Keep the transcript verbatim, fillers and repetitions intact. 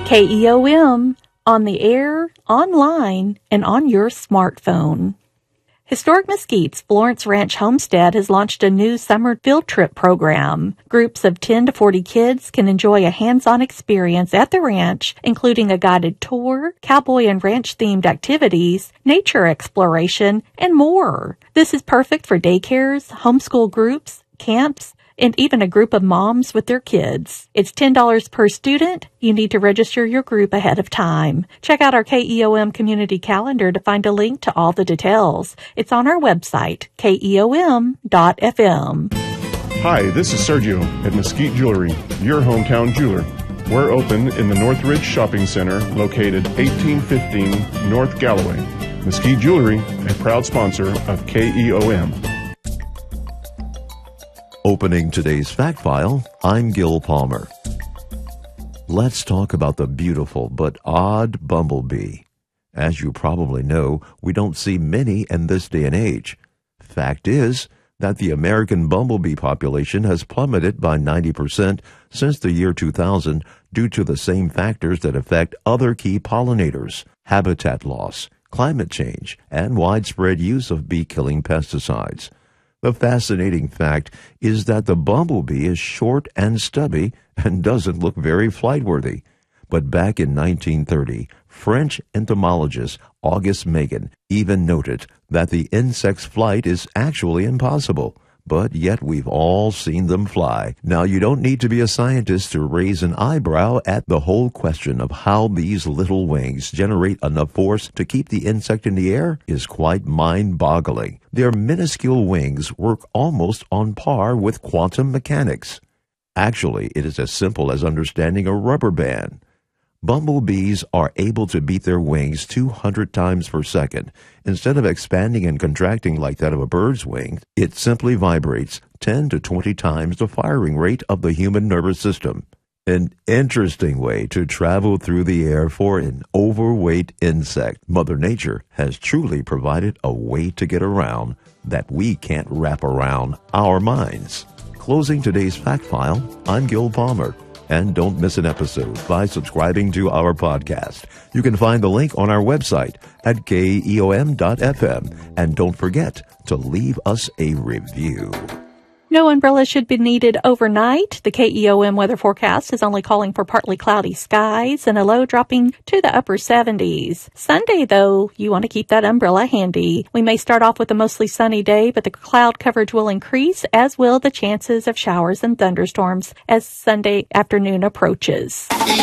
K E O M, on the air, online, and on your smartphone. Historic Mesquite's Florence Ranch Homestead has launched a new summer field trip program. Groups of ten to forty kids can enjoy a hands-on experience at the ranch, including a guided tour, cowboy and ranch-themed activities, nature exploration, and more. This is perfect for daycares, homeschool groups, camps, and even a group of moms with their kids. It's ten dollars per student. You need to register your group ahead of time. Check out our K E O M community calendar to find a link to all the details. It's on our website, K E O M dot F M. Hi, this is Sergio at Mesquite Jewelry, your hometown jeweler. We're open in the Northridge Shopping Center, located eighteen fifteen North Galloway. Mesquite Jewelry, a proud sponsor of K E O M. Opening today's fact file, I'm Gil Palmer. Let's talk about the beautiful but odd bumblebee. As you probably know, we don't see many in this day and age. Fact is that the American bumblebee population has plummeted by ninety percent since the year two thousand due to the same factors that affect other key pollinators: habitat loss, climate change, and widespread use of bee-killing pesticides. The fascinating fact is that the bumblebee is short and stubby and doesn't look very flight-worthy. But back in nineteen thirty, French entomologist Auguste Megan even noted that the insect's flight is actually impossible. But yet we've all seen them fly. Now, you don't need to be a scientist to raise an eyebrow at the whole question of how these little wings generate enough force to keep the insect in the air is quite mind-boggling. Their minuscule wings work almost on par with quantum mechanics. Actually, it is as simple as understanding a rubber band. Bumblebees are able to beat their wings two hundred times per second. Instead of expanding and contracting like that of a bird's wing, it simply vibrates ten to twenty times the firing rate of the human nervous system. An interesting way to travel through the air for an overweight insect. Mother Nature has truly provided a way to get around that we can't wrap around our minds. Closing today's fact file, I'm Gil Palmer. And don't miss an episode by subscribing to our podcast. You can find the link on our website at K E O M dot F M. And don't forget to leave us a review. No umbrella should be needed overnight. The K E O M weather forecast is only calling for partly cloudy skies and a low dropping to the upper seventies. Sunday, though, you want to keep that umbrella handy. We may start off with a mostly sunny day, but the cloud coverage will increase, as will the chances of showers and thunderstorms as Sunday afternoon approaches.